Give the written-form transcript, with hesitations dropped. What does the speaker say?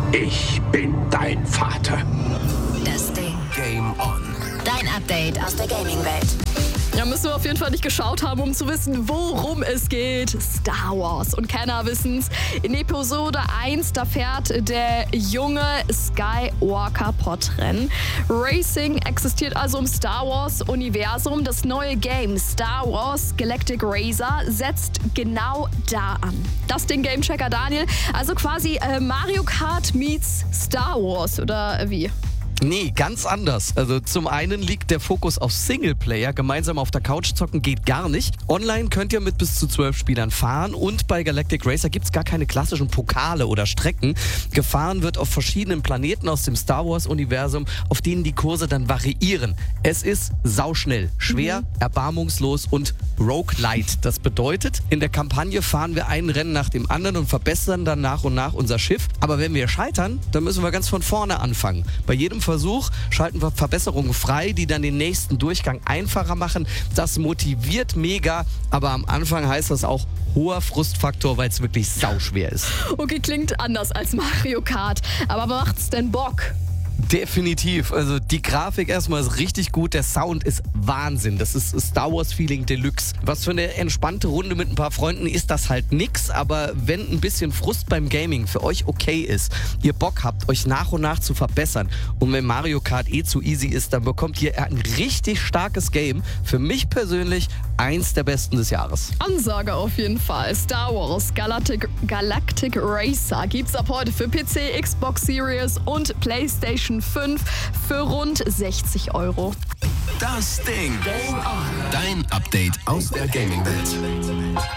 Ich bin dein Vater. Das Ding. Game on. Dein Update aus der Gaming-Welt. Ja, müssen wir auf jeden Fall nicht geschaut haben, um zu wissen, worum es geht. Star Wars. Und Kenner wissen's. In Episode 1, da fährt der junge Skywalker Podrennen. Racing existiert also im Star Wars-Universum. Das neue Game Star Wars Galactic Racer setzt genau da an. Das Ding Gamechecker Daniel. Also quasi Mario Kart meets Star Wars, oder wie? Nee, ganz anders. Also zum einen liegt der Fokus auf Singleplayer. Gemeinsam auf der Couch zocken geht gar nicht. Online könnt ihr mit bis zu 12 Spielern fahren und bei Galactic Racer gibt's gar keine klassischen Pokale oder Strecken. Gefahren wird auf verschiedenen Planeten aus dem Star Wars Universum, auf denen die Kurse dann variieren. Es ist sauschnell, schwer, erbarmungslos und roguelite. Das bedeutet, in der Kampagne fahren wir ein Rennen nach dem anderen und verbessern dann nach und nach unser Schiff. Aber wenn wir scheitern, dann müssen wir ganz von vorne anfangen. Bei jedem Versuch schalten wir Verbesserungen frei, die dann den nächsten Durchgang einfacher machen. Das motiviert mega, aber am Anfang heißt das auch hoher Frustfaktor, weil es wirklich sauschwer ist. Okay, klingt anders als Mario Kart. Aber macht's denn Bock? Definitiv. Also die Grafik erstmal ist richtig gut, der Sound ist Wahnsinn. Das ist Star Wars Feeling Deluxe. Was für eine entspannte Runde mit ein paar Freunden ist das halt nix, aber wenn ein bisschen Frust beim Gaming für euch okay ist, ihr Bock habt, euch nach und nach zu verbessern und wenn Mario Kart zu easy ist, dann bekommt ihr ein richtig starkes Game. Für mich persönlich eins der besten des Jahres. Ansage auf jeden Fall. Star Wars Galactic Racer gibt's ab heute für PC, Xbox Series und PlayStation 5 für rund 60 €. Das Ding. Game on. Dein Update aus der Gaming-Welt.